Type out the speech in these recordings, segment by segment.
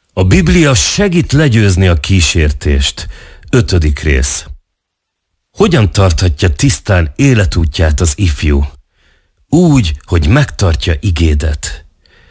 A Biblia segít legyőzni a kísértést. 5. rész. Hogyan tarthatja tisztán életútját az ifjú? Úgy, hogy megtartja igédet.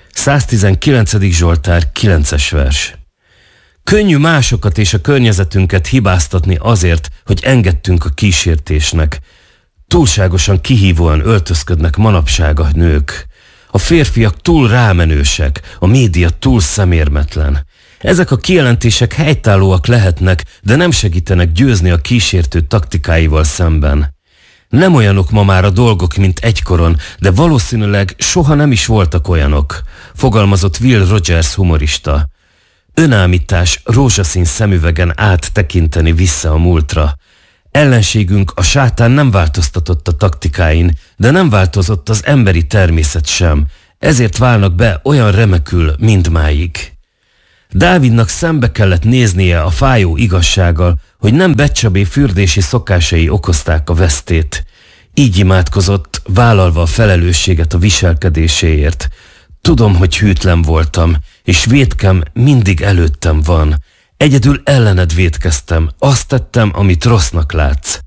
119. Zsoltár 9. vers. Könnyű másokat és a környezetünket hibáztatni azért, hogy engedtünk a kísértésnek. Túlságosan kihívóan öltözködnek manapság a nők. A férfiak túl rámenősek, a média túl szemérmetlen. Ezek a kijelentések helytállóak lehetnek, de nem segítenek győzni a kísértő taktikáival szemben. Nem olyanok ma már a dolgok, mint egykoron, de valószínűleg soha nem is voltak olyanok, fogalmazott Will Rogers humorista. Önállítás rózsaszín szemüvegen át tekinteni vissza a múltra. Ellenségünk, a sátán nem változtatott a taktikáin, de nem változott az emberi természet sem, ezért válnak be olyan remekül mindmáig. Dávidnak szembe kellett néznie a fájó igazsággal, hogy nem Betcsabé fürdési szokásai okozták a vesztét. Így imádkozott, vállalva a felelősséget a viselkedéséért. Tudom, hogy hűtlen voltam, és vétkem mindig előttem van. Egyedül ellened vétkeztem, azt tettem, amit rossznak látsz.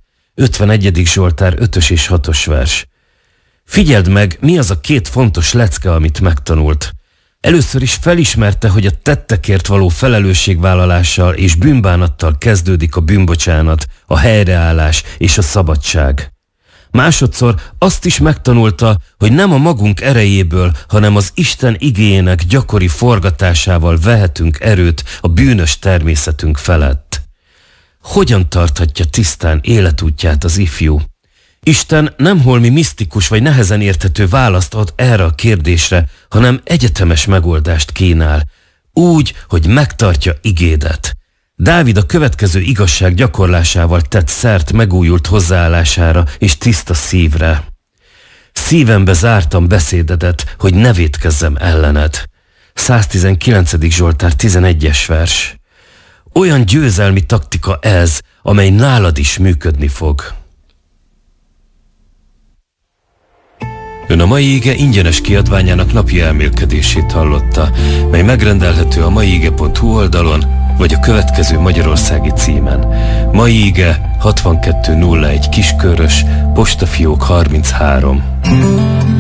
51. Zsoltár 5. és 6. vers. Figyeld meg, mi az a 2 fontos lecke, amit megtanult. Először is felismerte, hogy a tettekért való felelősségvállalással és bűnbánattal kezdődik a bűnbocsánat, a helyreállás és a szabadság. Másodszor azt is megtanulta, hogy nem a magunk erejéből, hanem az Isten igéjének gyakori forgatásával vehetünk erőt a bűnös természetünk felett. Hogyan tarthatja tisztán életútját az ifjú? Isten nem holmi misztikus vagy nehezen érthető választ ad erre a kérdésre, hanem egyetemes megoldást kínál, úgy, hogy megtartja igédet. Dávid a következő igazság gyakorlásával tett szert megújult hozzáállására és tiszta szívre. Szívembe zártam beszédedet, hogy ne vétkezzem ellened. 119. Zsoltár 11. vers. Olyan győzelmi taktika ez, amely nálad is működni fog. Ön a Mai Ige ingyenes kiadványának napi elmélkedését hallotta, mely megrendelhető a maiige.hu oldalon, vagy a következő magyarországi címen. Mai Ige 6201 Kiskörös, postafiók 33.